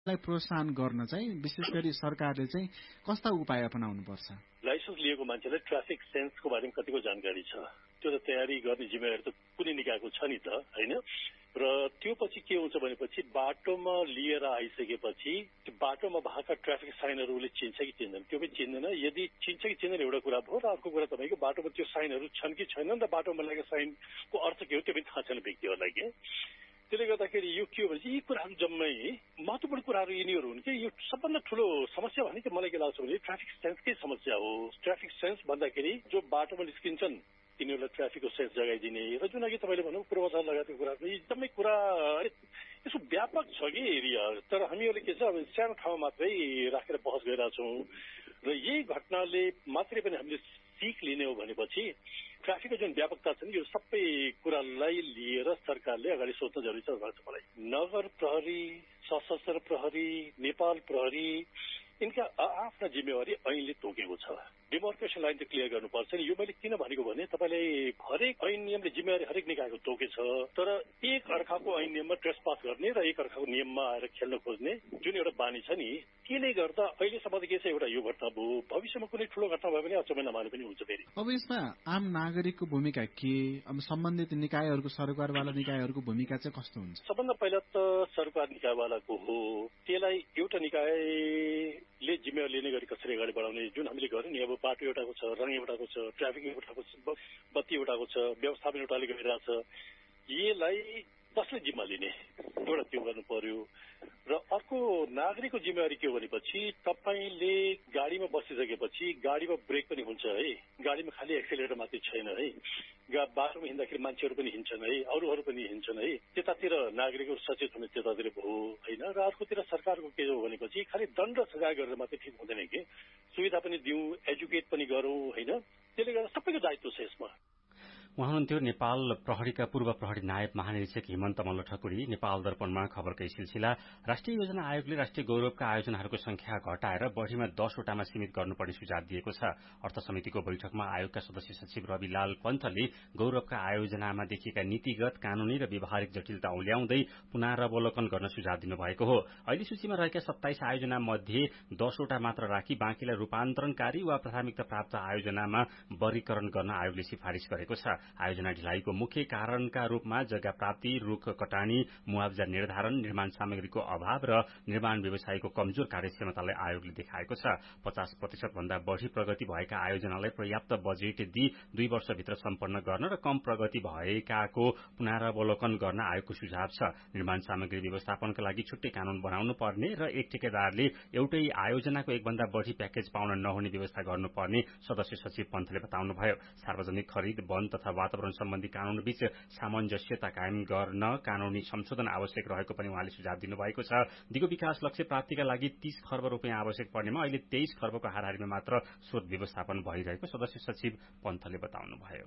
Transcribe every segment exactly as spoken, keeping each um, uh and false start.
लाई प्रोत्साहन गर्न चाहिँ विशेष गरी सरकारले चाहिँ कस्ता उपाय अपनाउनु पर्छ? लाइसेन्स लिएको मान्छेलाई ट्राफिक सेन्सको बारेमा कतिको जानकारी छ त्यो त तयारी गर्ने जिम्मेवारी त कुनै निकायको छ नि त, हैन? र त्यो पछि के हुन्छ भनेपछि बाटोमा लिएर आइसकेपछि त्यो बाटोमा भएका ट्राफिक साइनहरूले चिन्छ कि चिन्दैन त्यो पनि चिन्दैन। यदि चिन्छ कि चिन्दैन एउटा कुरा भयो, र अर्को कुरा तपाईँको बाटोमा त्यो साइनहरू छन् कि छैनन् र बाटोमा लागेको साइनको अर्थ के हो त्यो पनि थाहा छैन व्यक्तिहरूलाई के। त्यसले गर्दाखेरि यो के हो भने यी कुराहरू जम्मै महत्त्वपूर्ण कुराहरू यिनीहरू हुन् कि यो सबभन्दा ठुलो समस्या भने चाहिँ मलाई के लाग्छ भने ट्राफिक सेन्सकै समस्या हो। ट्राफिक सेन्स भन्दाखेरि जो बाटोमा निस्किन्छन् तिनीहरूलाई ट्राफिकको सेन्स जगाइदिने र जुन अघि तपाईँले भन्नु पूर्वाधार लगायतको कुराहरू एकदमै कुरा यसो व्यापक छ कि एरिया। तर हामीहरूले के छ अब सानो ठाउँमा मात्रै राखेर बहस गरिरहेछौँ र यही घटनाले मात्रै पनि हामीले सिक लिने हो भनेपछि ट्राफिकको जुन व्यापकता छ नि यो सबै कुरालाई लिएर सरकारले अगाडि सोच्न जरुरी छ लाग्छ मलाई। नगर प्रहरी, सशस्त्र प्रहरी, नेपाल प्रहरी यिनका आफ्ना जिम्मेवारी ऐनले तोकेको छ। डिमार्केसन लाइन त क्लियर गर्नुपर्छ नि। यो मैले किन भनेको भने तपाईँले हरेक ऐन नियमले जिम्मेवारी हरेक निकायको तोकेछ, तर एक अर्काको ऐन नियममा ट्रेसपास गर्ने र एक अर्काको नियममा आएर खेल्न खोज्ने जुन एउटा बानी छ नि त्यसले गर्दा अहिलेसम्म त के छ एउटा यो घटना भयो, भविष्यमा कुनै ठुलो घटना भयो भने अचम्म नमाने पनि हुन्छ फेरि। अब यसमा आम नागरिकको भूमिका के, अब सम्बन्धित निकायहरूको सरकारवाला निकायहरूको भूमिका चाहिँ कस्तो हुन्छ? सबभन्दा पहिला त सरकार निकायवालाको हो। त्यसलाई एउटा निकायले जिम्मेवारी लिने गरी कसरी अगाडि बढाउने जुन हामीले गर्यौँ नि। अब बाटो एउटाको छ, रङ एउटाको छ, ट्राफिक एउटाको छ, बत्ती एउटाको छ, व्यवस्थापन एउटाले गरिरहेछ, यसलाई कसले जिम्मा लिने एउटा त्यो गर्नु पर्यो। र अर्को नागरिकको जिम्मेवारी के हो भनेपछि तपाईँले गाडीमा बसिसकेपछि गाडीमा ब्रेक पनि हुन्छ है, गाडीमा खालि एक्सिलेटर मात्रै छैन है, बाटोमा हिँड्दाखेरि मान्छेहरू पनि हिँड्छन् है, अरूहरू पनि हिँड्छन् है, त्यतातिर नागरिकहरू सचेत हुने त्यतातिर भयो होइन। र अर्कोतिर सरकारको के हो भनेपछि खालि दण्ड सजाय गरेर मात्रै ठिक हुँदैन कि सुविधा पनि दिउँ, एजुकेट पनि गरौँ होइन। त्यसले गर्दा सबैको दायित्व छ यसमा। उहाँ हुनुहुन्थ्यो नेपाल प्रहरीका पूर्व प्रहरी नायब महानिरीक्षक हिमन्त मल्ल ठकुरी। नेपाल दर्पणमा खबरकै सिलसिला। राष्ट्रिय योजना आयोगले राष्ट्रिय गौरवका आयोजनाहरूको संख्या घटाएर बढ़ीमा दसवटामा सीमित गर्नुपर्ने सुझाव दिएको छ। अर्थ समितिको बैठकमा आयोगका सदस्य सचिव रविलाल पन्थले गौरवका आयोजनामा देखिएका नीतिगत, कानूनी र व्यवहारिक जटिलता औल्याउँदै पुनरावलोकन गर्न सुझाव दिनुभएको हो। अहिले सूचीमा रहेका सत्ताइस आयोजना मध्ये दसवटा मात्र राखी बाँकीलाई रूपान्तरणकारी वा प्राथमिकता प्राप्त आयोजनामा वर्गीकरण गर्न आयोगले सिफारिश गरेको छ। आयोजना ढिलाइको मुख्य कारणका रूपमा जग्गा प्राप्ति, रुख कटानी, मुआवजा निर्धारण, निर्माण सामग्रीको अभाव र निर्माण व्यवसायको कमजोर कार्यक्षमतालाई आयोगले देखाएको छ। पचास प्रतिशत भन्दा बढ़ी प्रगति भएका आयोजनालाई पर्याप्त बजेट दिई दुई वर्षभित्र सम्पन्न गर्न र कम प्रगति भएकाको पुनरावलोकन गर्न आयोगको सुझाव छ। निर्माण सामग्री व्यवस्थापनका लागि छुट्टै कानून बनाउनु पर्ने र एक ठेकेदारले एउटै आयोजनाको एकभन्दा बढ़ी प्याकेज पाउन नहुने व्यवस्था गर्नुपर्ने सदस्य सचिव पन्थले बताउनुभयो। सार्वजनिक खरिद, वन तथा वातावरण सम्बन्धी कानून बीच सामञ्जस्यता कायम गर्न कानूनी संशोधन आवश्यक रहेको पनि उहाँले सुझाव दिनुभएको छ। दिगो विकास लक्ष्य प्राप्तिका लागि तीस खर्ब रुपियाँ आवश्यक पर्नेमा अहिले तेइस खर्बको हाराहारीमा मात्र स्रोत व्यवस्थापन भइरहेको सदस्य सचिव पन्थले बताउनुभयो।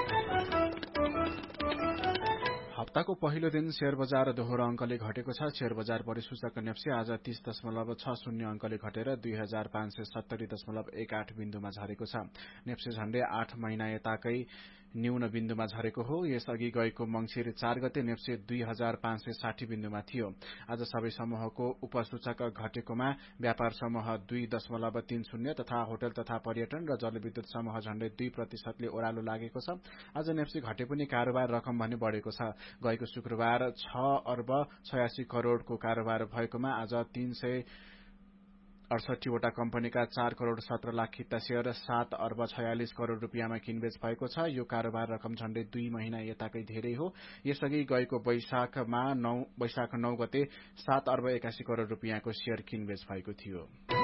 हप्ताको पहिलो दिन शेयर बजार दोहोरो अंकले घटेको छ। शेयर बजार परिसूचक नेप्से आज तीस दशमलव छ शून्य अंकले घटेर दुई हजार पाँच सय सत्तरी दशमलव एक आठ बिन्दुमा झरेको छ। नेप्से झण्डै आठ महिना यताकै न्यून बिन्दुमा झरेको हो। यसअघि गएको मंगिर चार गते नेप्से दुई हजार पाँच सय साठी बिन्दुमा थियो। आज सबै समूहको उपसूचक घटेकोमा व्यापार समूह दुई दशमलव तीन शून्य तथा होटल तथा पर्यटन र जलविद्युत समूह झण्डै दुई प्रतिशतले ओह्रालो लागेको छ। आज नेप्से घटे पनि कारोबार रकम भने बढ़ेको छ। गएको शुक्रबार छ अर्ब छयासी करोड़को कारोबार भएकोमा आज तीन सय अडसठीवटा कम्पनीका चार करोड़ सत्र लाख खित्ता शेयर सात अर्ब छयालिस करोड़ रुपियाँमा किनबेच भएको छ। यो कारोबार रकम झण्डै दुई महिना यताकै धेरै हो। यसअघि गएको वैशाखमा नौ वैशाख नौ गते सात अर्ब एकासी करोड़ रुपियाँको शेयर किनबेच भएको थियो।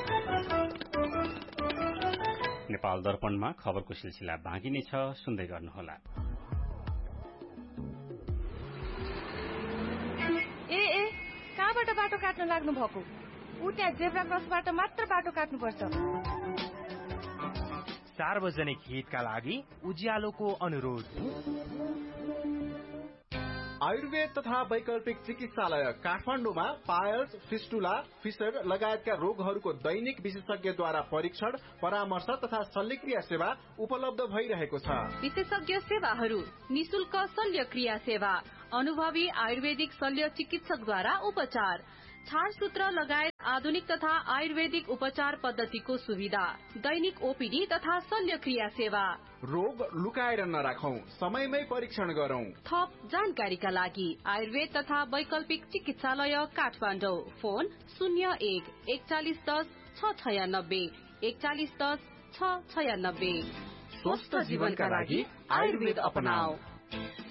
नेपाल दर्पणमा खबरको सिलसिला बाँकी नै छ, सुन्दै गर्नुहोला। ए ए कहाँबाट बाटो काट्न लाग्नु भएको? उ त्यहाँ जेब्रा क्रसबाट मात्र बाटो काट्नुपर्छ। सार्वजनिक हितका लागि उज्यालोको अनुरोध। आयुर्वेद तथा वैकल्पिक चिकित्सालय काठमाडौँमा पायल्स, फिस्टुला, फिसर लगायतका रोगहरूको दैनिक विशेषज्ञद्वारा परीक्षण, परामर्श तथा शल्यक्रिया सेवा उपलब्ध भइरहेको छ। विशेषज्ञ सेवाहरू, निशुल्क शल्यक्रिया सेवा, अनुभवी आयुर्वेदिक शल्य चिकित्सकद्वारा उपचार, छारसूत्र लगायत आधुनिक तथा आयुर्वेदिक उपचार पद्धतिको सुविधा, दैनिक ओपीडी तथा शल्यक्रिया सेवा। रोग लुकाएर नराखौं, समयमै परीक्षण गरौं। थप जानकारीका लागि आयुर्वेद तथा वैकल्पिक चिकित्सालय काठमाडौँ। फोन शून्य एक एकचालिस दस छ छयानब्बे एकचालिस दस छ छयानब्बे। स्वस्थ जीवनका लागि आयुर्वेद अपनाऊ।